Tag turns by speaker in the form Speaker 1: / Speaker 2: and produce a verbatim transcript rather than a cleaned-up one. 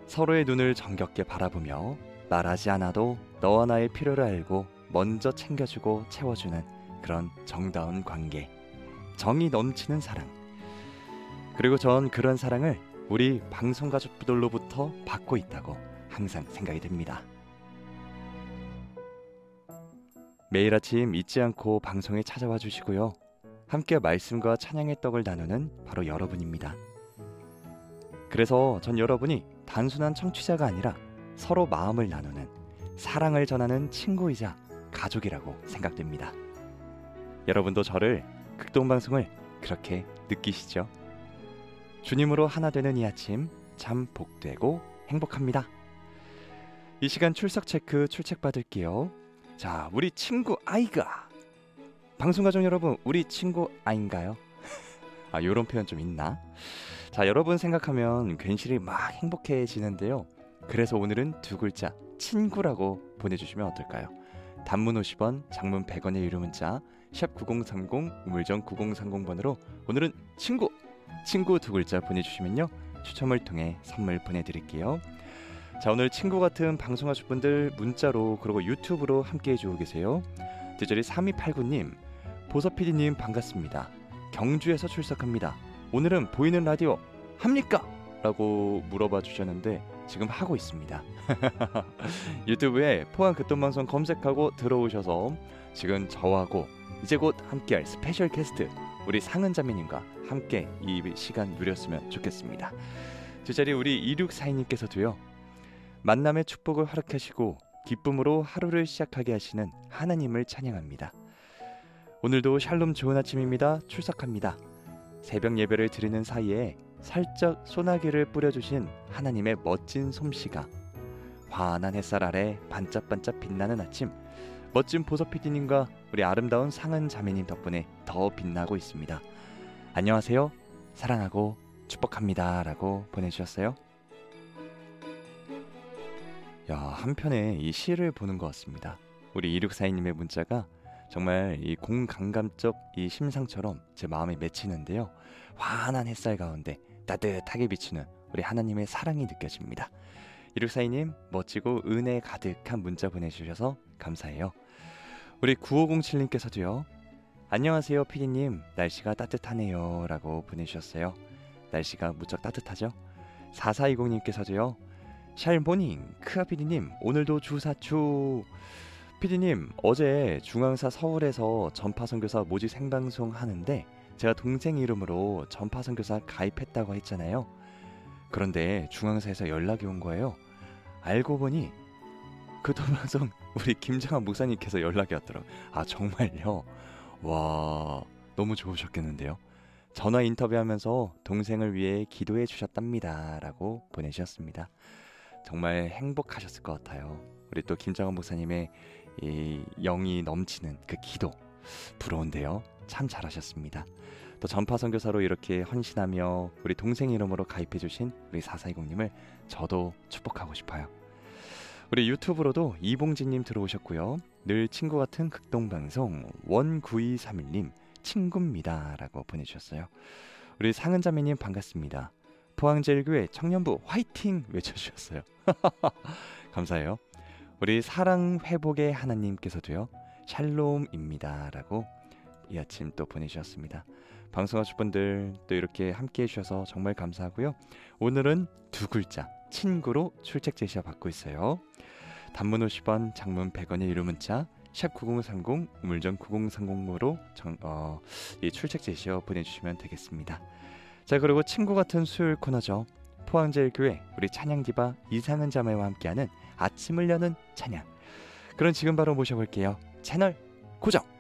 Speaker 1: 서로의 눈을 정겹게 바라보며 말하지 않아도 너와 나의 필요를 알고 먼저 챙겨주고 채워주는 그런 정다운 관계, 정이 넘치는 사랑. 그리고 전 그런 사랑을 우리 방송 가족들로부터 받고 있다고 항상 생각이 됩니다. 매일 아침 잊지 않고 방송에 찾아와 주시고요. 함께 말씀과 찬양의 떡을 나누는 바로 여러분입니다. 그래서 전 여러분이 단순한 청취자가 아니라 서로 마음을 나누는, 사랑을 전하는 친구이자 가족이라고 생각됩니다. 여러분도 저를, 극동방송을 그렇게 느끼시죠? 주님으로 하나 되는 이 아침 참 복되고 행복합니다. 이 시간 출석 체크 출첵 받을게요. 자, 우리 친구 아이가, 방송가족 여러분, 우리 친구 아인가요? 아, 요런 표현 좀 있나? 자, 여러분 생각하면 괜시리 막 행복해지는데요. 그래서 오늘은 두 글자 친구라고 보내주시면 어떨까요? 단문 오십 원, 장문 백 원의 유료 문자 샵 구공삼공, 우물정 구공삼공 번으로 오늘은 친구, 친구 두 글자 보내주시면요, 추첨을 통해 선물 보내드릴게요. 자, 오늘 친구 같은 방송하실 분들 문자로 그리고 유튜브로 함께 해주고 계세요. 디저리 삼이팔구 님, 보서피디님 반갑습니다. 경주에서 출석합니다. 오늘은 보이는 라디오 합니까? 라고 물어봐 주셨는데 지금 하고 있습니다. 유튜브에 포항 극동방송 검색하고 들어오셔서 지금 저하고 이제 곧 함께할 스페셜 게스트 우리 상은자매님과 함께 이 시간 누렸으면 좋겠습니다. 두 자리 우리 이육사이 님께서도요, 만남의 축복을 허락하시고 기쁨으로 하루를 시작하게 하시는 하나님을 찬양합니다. 오늘도 샬롬 좋은 아침입니다. 출석합니다. 새벽 예배를 드리는 사이에 살짝 소나기를 뿌려주신 하나님의 멋진 솜씨가 환한 햇살 아래 반짝반짝 빛나는 아침, 멋진 보서피디님과 우리 아름다운 상은 자매님 덕분에 더 빛나고 있습니다. 안녕하세요, 사랑하고 축복합니다 라고 보내주셨어요. 야, 한편에 이 시를 보는 것 같습니다. 우리 이육사이 님의 문자가 정말 이 공감각적 이 심상처럼 제 마음에 맺히는데요. 환한 햇살 가운데 따뜻하게 비추는 우리 하나님의 사랑이 느껴집니다. 이육사이 님 멋지고 은혜 가득한 문자 보내주셔서 감사해요. 우리 구오공칠 님께서도요, 안녕하세요 피디님, 날씨가 따뜻하네요 라고 보내주셨어요. 날씨가 무척 따뜻하죠? 사사이공 님께서도요, 샬모닝 크아 피디님 오늘도 주사추. 피디님, 어제 중앙사 서울에서 전파선교사 모집 생방송 하는데 제가 동생 이름으로 전파선교사 가입했다고 했잖아요. 그런데 중앙사에서 연락이 온 거예요. 알고 보니 그 동방송 우리 김정한 목사님께서 연락이 왔더라고요. 아, 정말요? 와, 너무 좋으셨겠는데요. 전화 인터뷰하면서 동생을 위해 기도해 주셨답니다 라고 보내주셨습니다. 정말 행복하셨을 것 같아요. 우리 또 김정한 목사님의 이 영이 넘치는 그 기도, 부러운데요. 참 잘하셨습니다. 또 전파선교사로 이렇게 헌신하며 우리 동생 이름으로 가입해주신 우리 사사이공 님을 저도 축복하고 싶어요. 우리 유튜브로도 이봉진님 들어오셨고요. 늘 친구 같은 극동방송 원구이삼일 님 친구입니다 라고 보내주셨어요. 우리 상은자매님 반갑습니다. 포항제일교회 청년부 화이팅 외쳐주셨어요. 감사해요. 우리 사랑회복의 하나님께서도요, 샬롬입니다 라고 이 아침 또 보내주셨습니다. 방송하실 분들 또 이렇게 함께 해주셔서 정말 감사하고요. 오늘은 두 글자 친구로 출첵 제시어 받고 있어요. 단문 오십 원, 장문 백 원의 유료 문자 샵 구공삼공, 우물정 구공삼공으로 어, 이 출첵 제시어 보내주시면 되겠습니다. 자, 그리고 친구 같은 수요일 코너죠. 포항제일교회 우리 찬양디바 이상은 자매와 함께하는 아침을 여는 찬양. 그럼 지금 바로 모셔볼게요. 채널 고정!